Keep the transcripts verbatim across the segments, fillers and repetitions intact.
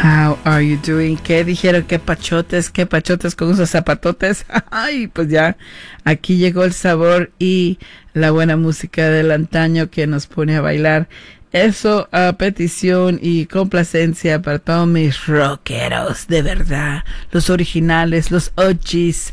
How are you doing? ¿Qué dijeron? ¿Qué pachotes? ¿Qué pachotes con esos zapatotes? Ay, pues ya, aquí llegó el sabor y la buena música del antaño que nos pone a bailar. Eso a petición y complacencia para todos mis rockeros, de verdad. Los originales, los O Gs.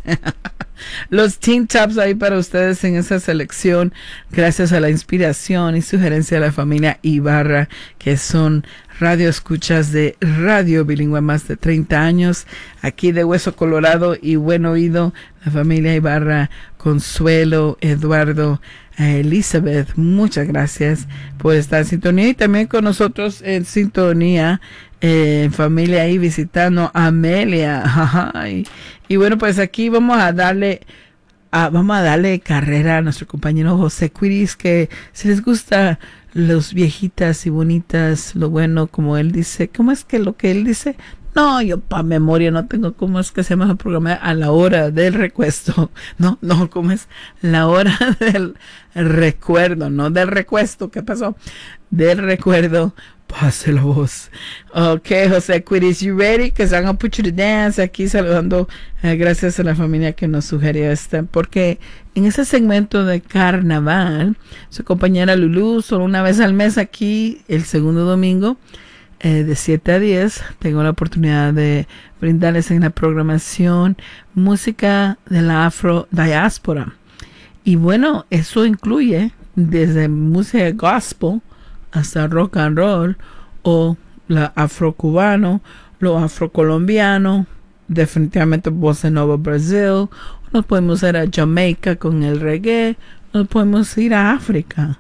Los Teen Tops ahí para ustedes en esa selección, gracias a la inspiración y sugerencia de la familia Ibarra, que son radio escuchas de Radio Bilingüe más de treinta años, aquí de Hueso Colorado y Buen Oído, la familia Ibarra, Consuelo, Eduardo, Elizabeth, muchas gracias por estar en sintonía y también con nosotros en sintonía. Eh, familia ahí visitando a Amelia. Ay. Y bueno, pues aquí vamos a darle a, vamos a darle carrera a nuestro compañero José Quiris, que si les gusta los viejitas y bonitas, lo bueno, como él dice, ¿cómo es que lo que él dice? No, yo pa' memoria no tengo cómo es que se llama el programa, a la hora del recuesto. No, no, ¿cómo es? La hora del recuerdo, no del recuesto. ¿Qué pasó? Del recuerdo. Pase la voz. Ok, José Quiris, you ready? Because I'm going to put you to dance. Aquí saludando, eh, gracias a la familia que nos sugirió esta. Porque en ese segmento de carnaval, su compañera Lulú, solo una vez al mes aquí, el segundo domingo, eh, de siete a diez, tengo la oportunidad de brindarles en la programación música de la afro diáspora. Y bueno, eso incluye desde música gospel hasta rock and roll, o la afrocubano, lo afrocolombiano, definitivamente bossa nova Brasil, nos podemos ir a Jamaica con el reggae, nos podemos ir a África,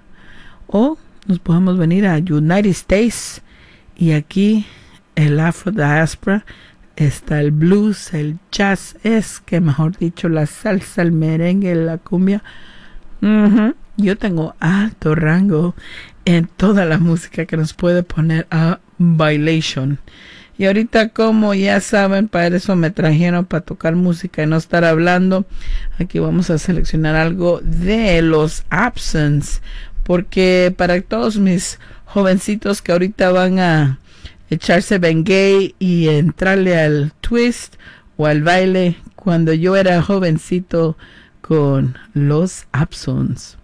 o nos podemos venir a United States, y aquí el afro diáspora está el blues, el jazz, es que mejor dicho la salsa, el merengue, la cumbia. Uh-huh. Yo tengo alto rango en toda la música que nos puede poner a bailation. Y ahorita, como ya saben, para eso me trajeron, para tocar música y no estar hablando. Aquí vamos a seleccionar algo de los Absence, porque para todos mis jovencitos que ahorita van a echarse Bengay y entrarle al twist o al baile, cuando yo era jovencito, con los Absence.